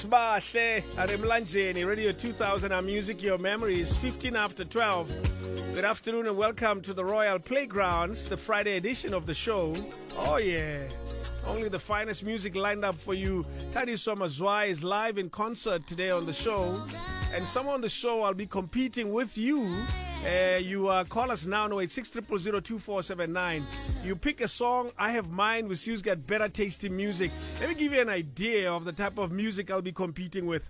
Sibahle, Aremlanjeni, Radio 2000, our music, your memories, 15 after 12. Good afternoon and welcome to the Royal Playgrounds, the Friday edition of the show. Oh yeah, only the finest music lined up for you. Tadiso Mazwai is live in concert today on the show. And some on the show I'll be competing with you. You call us now, 086-000-2479. You pick a song, I have mine, with you's got better tasting music. Let me give you an idea of the type of music I'll be competing with.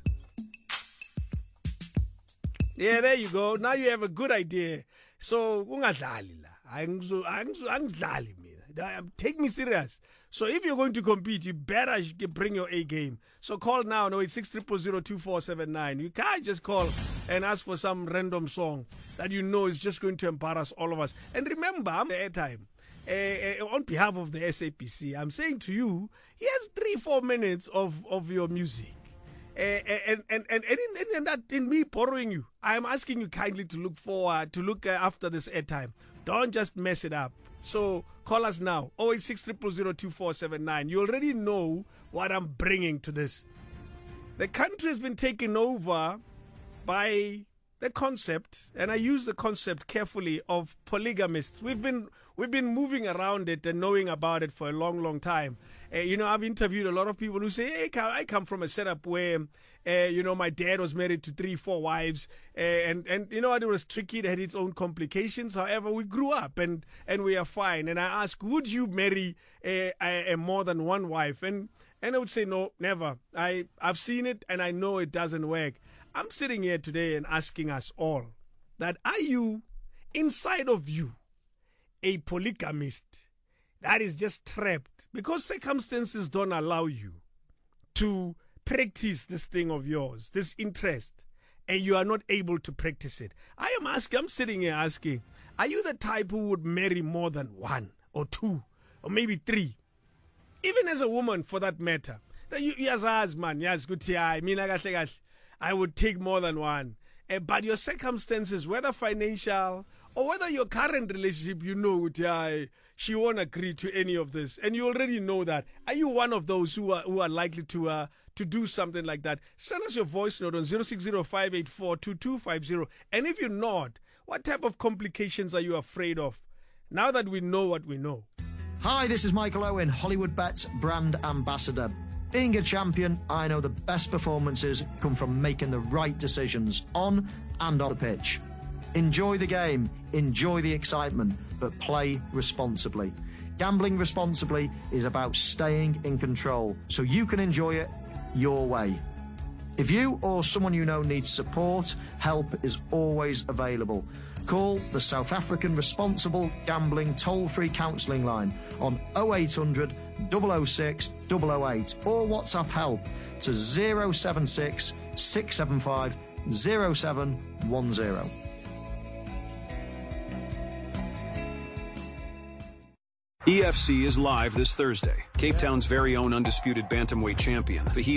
Yeah, there you go. Now you have a good idea. So, ungadlali la. Angidlali mina. Take me serious. So if you're going to compete, you better bring your A game. So call now, 086-000-2479. You can't just call and ask for some random song that you know is just going to embarrass all of us. And remember, I'm the airtime. On behalf of the SAPC, I'm saying to you, here's 3-4 minutes of your music. And in me borrowing you, I'm asking you kindly to look forward, to look after this airtime. Don't just mess it up. So call us now, 086-000-2479. You already know what I'm bringing to this. The country has been taken over by the concept, and I use the concept carefully, of polygamists. We've been moving around it and knowing about it for a long, long time. I've interviewed a lot of people who say, hey, I come from a setup where, my dad was married to 3-4 wives, and you know what, it was tricky. It had its own complications. However, we grew up and we are fine. And I ask, would you marry a more than one wife? And I would say, no, never. I've seen it and I know it doesn't work. I'm sitting here today and asking us all that, are you, inside of you, a polygamist that is just trapped because circumstances don't allow you to practice this thing of yours, this interest, and you are not able to practice it? I'm sitting here asking, are you the type who would marry more than one or two or maybe three? Even as a woman, for that matter. Yes, man, yes, good. I would take more than one. But your circumstances, whether financial or whether your current relationship, she won't agree to any of this. And you already know that. Are you one of those who are likely to do something like that? Send us your voice note on 060-584-2250. And if you're not, what type of complications are you afraid of? Now that we know what we know. Hi, this is Michael Owen, Hollywood Bets brand ambassador. Being a champion, I know the best performances come from making the right decisions on and off the pitch. Enjoy the game, enjoy the excitement, but play responsibly. Gambling responsibly is about staying in control, so you can enjoy it your way. If you or someone you know needs support, help is always available. Call the South African Responsible Gambling toll-free counselling line on 0800 006 008 or WhatsApp help to 076 675 0710. EFC is live this Thursday. Cape Town's very own undisputed bantamweight champion, Fahid